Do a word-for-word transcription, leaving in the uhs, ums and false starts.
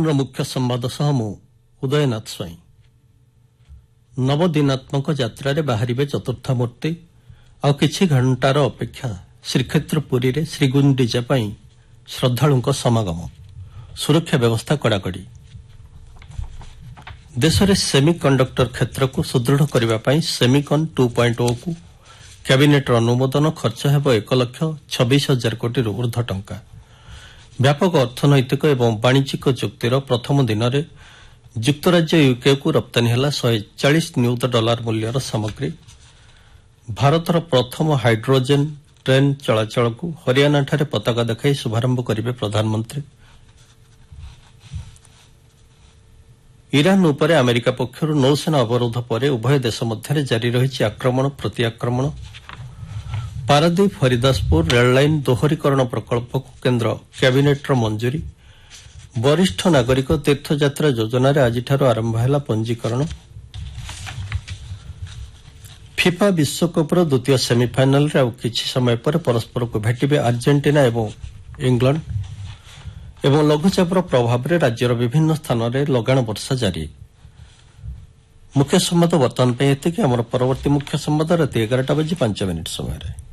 ଏଫ୍ଏମ୍ର ମୁଖ୍ୟ ସମ୍ବାଦ ସହ ମୁଁ ଉଦୟନାଥ ସ୍ୱାଇଁ। ନବଦିନାତ୍ମକ ଯାତ୍ରାରେ ବାହାରିବେ ଚତୁର୍ଥ ମୂର୍ତ୍ତି। ଆଉ କିଛି ଘଣ୍ଟାର ଅପେକ୍ଷା ଶ୍ରୀକ୍ଷେତ୍ର ପୁରୀରେ ଶ୍ରୀଗୁଣ୍ଡିଚା ପାଇଁ ଶ୍ରଦ୍ଧାଳୁଙ୍କ ସମାଗମ। ସୁରକ୍ଷା ବ୍ୟବସ୍ଥା କଡ଼ାକଡ଼ି। ଦେଶରେ ସେମି କଣ୍ଡକ୍ଟର କ୍ଷେତ୍ରକୁ ସୁଦୃଢ଼ କରିବା ପାଇଁ ସେମିକନ୍ ଟୁ ପଏଣ୍ଟ ଓକୁ କ୍ୟାବିନେଟ୍ର ଅନୁମୋଦନ। ଖର୍ଚ୍ଚ ହେବ ଏକ ଲକ୍ଷ ଛବିଶ ହଜାର କୋଟିରୁ ଊର୍ଦ୍ଧ୍ୱ ଟଙ୍କା। ବ୍ୟାପକ ଅର୍ଥନୈତିକ ଏବଂ ବାଣିଜ୍ୟିକ ଚୁକ୍ତିର ପ୍ରଥମ ଦିନରେ ଯୁକ୍ତରାଜ୍ୟ ୟୁକେକୁ ରପ୍ତାନୀ ହେଲା ଶହେ ଚାଳିଶ ନିୟୁତ ଡଲାର ମୂଲ୍ୟର ସାମଗ୍ରୀ। ଭାରତର ପ୍ରଥମ ହାଇଡ୍ରୋଜେନ୍ ଟ୍ରେନ୍ ଚଳାଚଳକୁ ହରିୟାଣାଠାରେ ପତାକା ଦେଖାଇ ଶୁଭାରମ୍ଭ କରିବେ ପ୍ରଧାନମନ୍ତ୍ରୀ। ଇରାନ୍ ଉପରେ ଆମେରିକା ପକ୍ଷରୁ ନୌସେନା ଅବରୋଧ ପରେ ଉଭୟ ଦେଶ ମଧ୍ୟରେ ଜାରି ରହିଛି ଆକ୍ରମଣ ପ୍ରତି ଆକ୍ରମଣ। ପାରାଦୀପ ହରିଦାସପୁର ରେଳଲାଇନ୍ ଦୋହରୀକରଣ ପ୍ରକଳ୍ପକୁ କେନ୍ଦ୍ର କ୍ୟାବିନେଟ୍ର ମଞ୍ଜୁରୀ। ବରିଷ୍ଠ ନାଗରିକ ତୀର୍ଥଯାତ୍ରା ଯୋଜନାରେ ଆଜିଠାରୁ ଆରମ୍ଭ ହେଲା ପଞ୍ଜୀକରଣ। ଫିଫା ବିଶ୍ୱକପ୍ର ଦ୍ୱିତୀୟ ସେମିଫାଇନାଲ୍ରେ ଆଉ କିଛି ସମୟ ପରେ ପରସ୍ପରକୁ ଭେଟିବେ ଆର୍ଜେଣ୍ଟିନା ଏବଂ ଇଂଲଣ୍ଡ। ଏବଂ ଲଘୁଚାପର ପ୍ରଭାବରେ ରାଜ୍ୟର ବିଭିନ୍ନ ସ୍ଥାନରେ ଲଗାଣ ବର୍ଷା ଜାରି। ମୁଖ୍ୟ ସମ୍ବାଦ ବର୍ତ୍ତମାନ ପାଇଁ ଏତିକି। ଆମର ପରବର୍ତ୍ତୀ ମୁଖ୍ୟ ସମ୍ବାଦ ରାତି ଏଗାରଟା ବାଜି ପାଞ୍ଚ ମିନିଟ୍ ସମୟରେ।